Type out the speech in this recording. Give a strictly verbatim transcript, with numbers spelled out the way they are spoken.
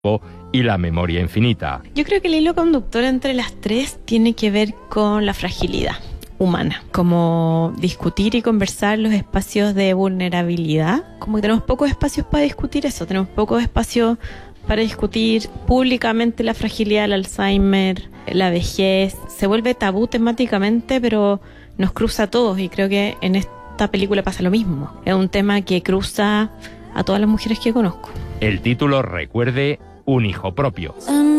y la memoria infinita. Yo creo que el hilo conductor entre las tres tiene que ver con la fragilidad humana, como discutir y conversar los espacios de vulnerabilidad. Como que tenemos pocos espacios para discutir eso, tenemos pocos espacios para discutir públicamente la fragilidad del Alzheimer, la vejez. Se vuelve tabú temáticamente, pero nos cruza a todos, y creo que en esta película pasa lo mismo. Es un tema que cruza a todas las mujeres que conozco. El título, recuerde, Un hijo propio.